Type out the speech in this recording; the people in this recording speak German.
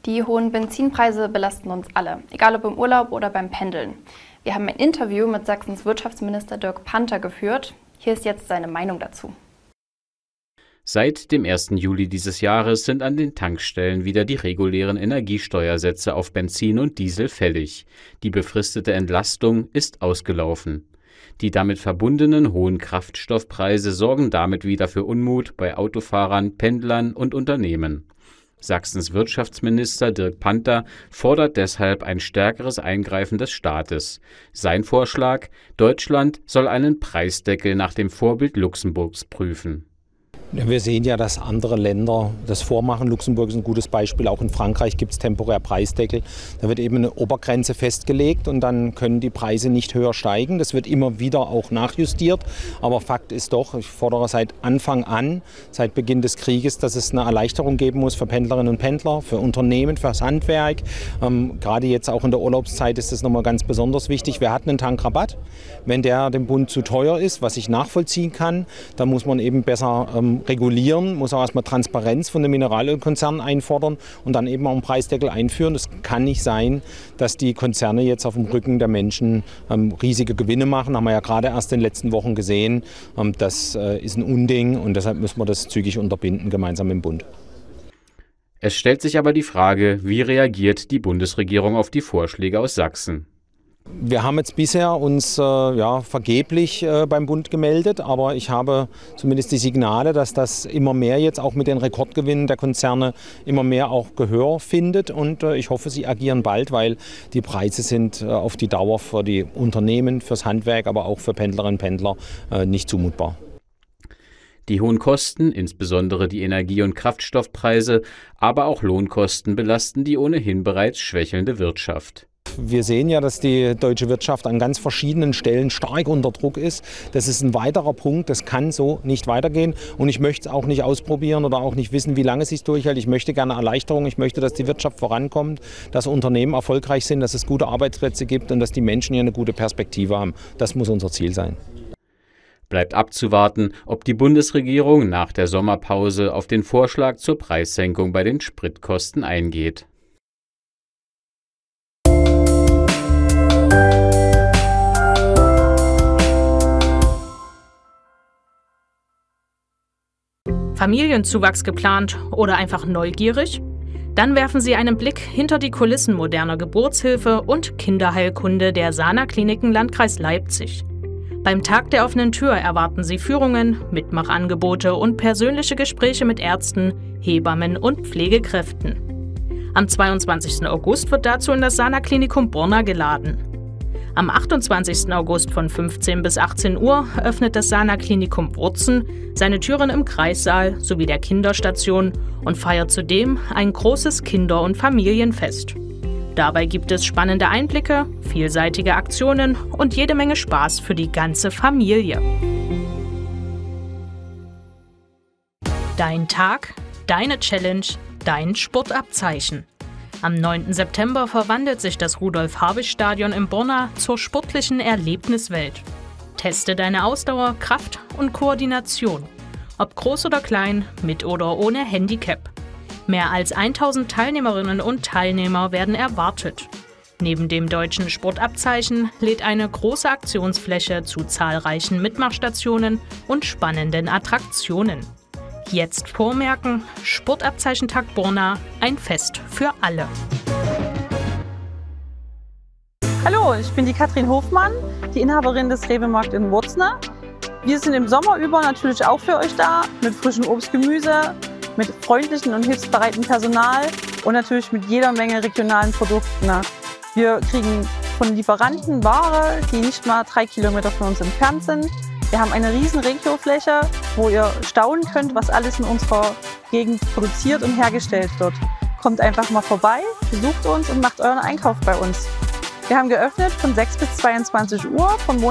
Die hohen Benzinpreise belasten uns alle, egal ob im Urlaub oder beim Pendeln. Wir haben ein Interview mit Sachsens Wirtschaftsminister Dirk Panther geführt. Hier ist jetzt seine Meinung dazu. Seit dem 1. Juli dieses Jahres sind an den Tankstellen wieder die regulären Energiesteuersätze auf Benzin und Diesel fällig. Die befristete Entlastung ist ausgelaufen. Die damit verbundenen hohen Kraftstoffpreise sorgen damit wieder für Unmut bei Autofahrern, Pendlern und Unternehmen. Sachsens Wirtschaftsminister Dirk Panther fordert deshalb ein stärkeres Eingreifen des Staates. Sein Vorschlag: Deutschland soll einen Preisdeckel nach dem Vorbild Luxemburgs prüfen. Wir sehen ja, dass andere Länder das vormachen. Luxemburg ist ein gutes Beispiel. Auch in Frankreich gibt es temporär Preisdeckel. Da wird eben eine Obergrenze festgelegt und dann können die Preise nicht höher steigen. Das wird immer wieder auch nachjustiert. Aber Fakt ist doch, ich fordere seit Anfang an, seit Beginn des Krieges, dass es eine Erleichterung geben muss für Pendlerinnen und Pendler, für Unternehmen, für das Handwerk. Gerade jetzt auch in der Urlaubszeit ist das nochmal ganz besonders wichtig. Wir hatten einen Tankrabatt. Wenn der dem Bund zu teuer ist, was ich nachvollziehen kann, dann muss man eben besser regulieren, muss auch erstmal Transparenz von den Mineralölkonzernen einfordern und dann eben auch einen Preisdeckel einführen. Es kann nicht sein, dass die Konzerne jetzt auf dem Rücken der Menschen riesige Gewinne machen. Haben wir ja gerade erst in den letzten Wochen gesehen. Das ist ein Unding und deshalb müssen wir das zügig unterbinden, gemeinsam mit dem Bund. Es stellt sich aber die Frage, wie reagiert die Bundesregierung auf die Vorschläge aus Sachsen? Wir haben jetzt bisher uns vergeblich beim Bund gemeldet, aber ich habe zumindest die Signale, dass das immer mehr jetzt auch mit den Rekordgewinnen der Konzerne immer mehr auch Gehör findet und ich hoffe, sie agieren bald, weil die Preise sind auf die Dauer für die Unternehmen, fürs Handwerk, aber auch für Pendlerinnen und Pendler nicht zumutbar. Die hohen Kosten, insbesondere die Energie- und Kraftstoffpreise, aber auch Lohnkosten belasten die ohnehin bereits schwächelnde Wirtschaft. Wir sehen ja, dass die deutsche Wirtschaft an ganz verschiedenen Stellen stark unter Druck ist. Das ist ein weiterer Punkt, das kann so nicht weitergehen. Und ich möchte es auch nicht ausprobieren oder auch nicht wissen, wie lange es sich durchhält. Ich möchte gerne Erleichterung, ich möchte, dass die Wirtschaft vorankommt, dass Unternehmen erfolgreich sind, dass es gute Arbeitsplätze gibt und dass die Menschen hier eine gute Perspektive haben. Das muss unser Ziel sein. Bleibt abzuwarten, ob die Bundesregierung nach der Sommerpause auf den Vorschlag zur Preissenkung bei den Spritkosten eingeht. Familienzuwachs geplant oder einfach neugierig? Dann werfen Sie einen Blick hinter die Kulissen moderner Geburtshilfe und Kinderheilkunde der Sana Kliniken Landkreis Leipzig. Beim Tag der offenen Tür erwarten Sie Führungen, Mitmachangebote und persönliche Gespräche mit Ärzten, Hebammen und Pflegekräften. Am 22. August wird dazu in das Sana Klinikum Borna geladen. Am 28. August von 15 bis 18 Uhr öffnet das Sana Klinikum Wurzen seine Türen im Kreissaal sowie der Kinderstation und feiert zudem ein großes Kinder- und Familienfest. Dabei gibt es spannende Einblicke, vielseitige Aktionen und jede Menge Spaß für die ganze Familie. Dein Tag, deine Challenge, dein Sportabzeichen. Am 9. September verwandelt sich das Rudolf-Habich-Stadion in Borna zur sportlichen Erlebniswelt. Teste deine Ausdauer, Kraft und Koordination. Ob groß oder klein, mit oder ohne Handicap. Mehr als 1000 Teilnehmerinnen und Teilnehmer werden erwartet. Neben dem deutschen Sportabzeichen lädt eine große Aktionsfläche zu zahlreichen Mitmachstationen und spannenden Attraktionen. Jetzt vormerken: Sportabzeichentag Borna, ein Fest für alle. Hallo, ich bin die Katrin Hofmann, die Inhaberin des Rewe-Markt in Wurzne. Wir sind im Sommer über natürlich auch für euch da, mit frischem Obst, Gemüse, mit freundlichem und hilfsbereitem Personal und natürlich mit jeder Menge regionalen Produkten. Wir kriegen von Lieferanten Ware, die nicht mal 3 Kilometer von uns entfernt sind. Wir haben eine riesen Regiofläche, wo ihr staunen könnt, was alles in unserer Gegend produziert und hergestellt wird. Kommt einfach mal vorbei, besucht uns und macht euren Einkauf bei uns. Wir haben geöffnet von 6 bis 22 Uhr, von